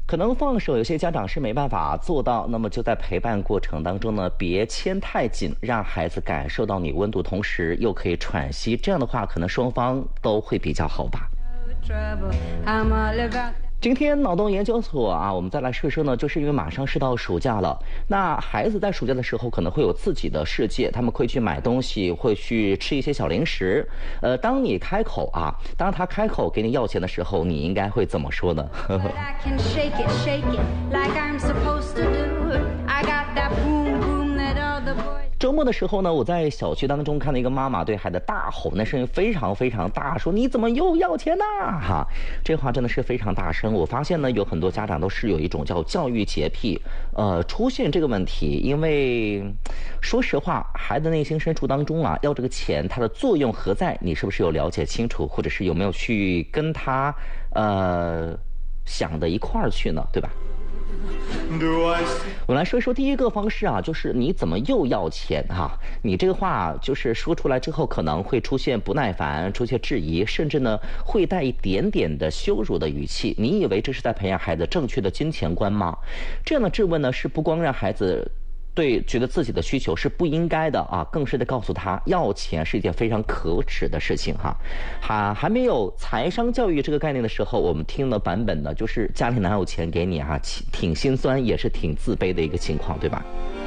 可能放手有些家长是没办法做到，那么就在陪伴过程当中呢，别牵太紧，让孩子感受到你温度，同时又可以喘息，这样的话可能双方都会比较好吧。今天脑洞研究所啊，我们再来说说呢，就是因为马上是到暑假了，那孩子在暑假的时候可能会有自己的世界，他们会去买东西，会去吃一些小零食。当你开口啊，当他开口给你要钱的时候，你应该会怎么说呢？周末的时候呢，我在小区当中看到一个妈妈对孩子大吼，那声音非常非常大，说你怎么又要钱呢？哈，这话真的是非常大声。我发现呢，有很多家长都是有一种叫教育洁癖，出现这个问题，因为说实话，孩子内心深处当中啊，要这个钱它的作用何在？你是不是有了解清楚，或者是有没有去跟他想的一块儿去呢？对吧？我来说一说第一个方式啊，就是你怎么又要钱哈？你这个话就是说出来之后，可能会出现不耐烦，出现质疑，甚至呢会带一点点的羞辱的语气。你以为这是在培养孩子正确的金钱观吗？这样的质问呢，是不光让孩子觉得自己的需求是不应该的啊，更是的告诉他要钱是一件非常可耻的事情哈。还没有财商教育这个概念的时候，我们听的版本呢，就是家里哪有钱给你啊，挺心酸，也是挺自卑的一个情况，对吧？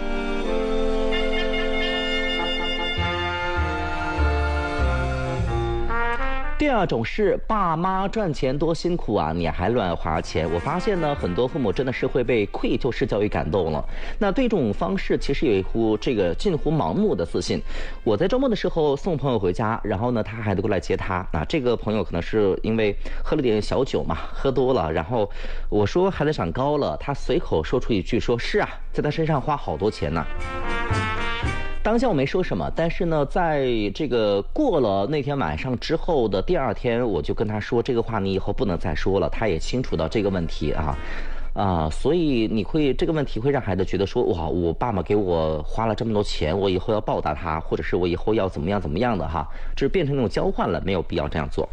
第二种是爸妈赚钱多辛苦啊，你还乱花钱。我发现呢，很多父母真的是会被愧疚式教育感动了。那对这种方式其实有一乎这个近乎盲目的自信。我在周末的时候送朋友回家，然后呢，他孩子过来接他。那这个朋友可能是因为喝了点小酒嘛，喝多了，然后我说孩子长高了，他随口说出一句说是啊，在他身上花好多钱呢。当下我没说什么，但是呢，在这个过了那天晚上之后的第二天，我就跟他说这个话你以后不能再说了。他也清楚到这个问题所以这个问题会让孩子觉得说哇，我爸妈给我花了这么多钱，我以后要报答他，或者是我以后要怎么样的哈，这变成那种交换了，没有必要这样做。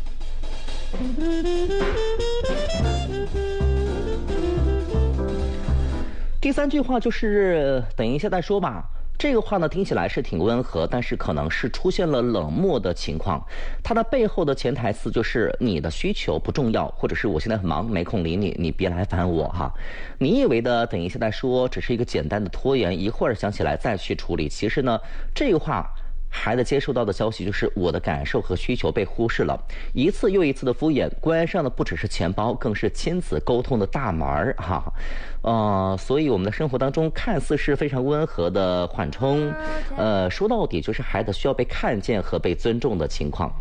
第三句话就是等一下再说吧。这个话呢听起来是挺温和，但是可能是出现了冷漠的情况。它的背后的潜台词就是你的需求不重要，或者是我现在很忙没空理你，你别来烦我哈。你以为的等一下再说只是一个简单的拖延，一会儿想起来再去处理，其实呢这个话孩子接收到的消息就是我的感受和需求被忽视了，一次又一次的敷衍，关上的不只是钱包，更是亲子沟通的大门哈。所以我们的生活当中看似是非常温和的缓冲，说到底就是孩子需要被看见和被尊重的情况。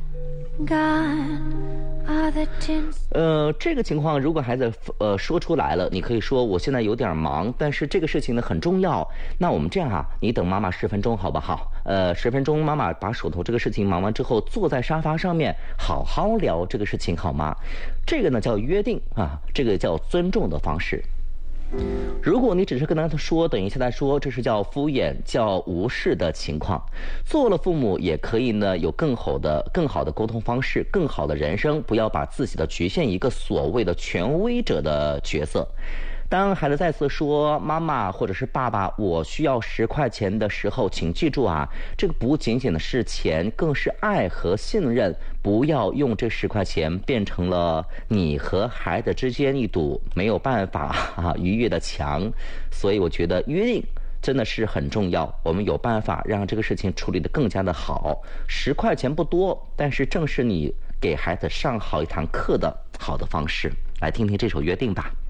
这个情况如果孩子说出来了，你可以说我现在有点忙，但是这个事情呢很重要，那我们这样啊，你等妈妈10分钟好不好？10分钟妈妈把手头这个事情忙完之后，坐在沙发上面好好聊这个事情好吗？这个呢叫约定啊，这个叫尊重的方式。如果你只是跟他说等一下再说，这是叫敷衍叫无视的情况。做了父母也可以呢有更好的沟通方式，更好的人生，不要把自己的局限一个所谓的权威者的角色。当孩子再次说妈妈或者是爸爸我需要10块钱的时候，请记住啊，这个不仅仅的是钱，更是爱和信任。不要用这10块钱变成了你和孩子之间一堵没有办法逾越的墙。所以我觉得约定真的是很重要，我们有办法让这个事情处理得更加的好。10块钱不多，但是正是你给孩子上好一堂课的好的方式。来听听这首约定吧。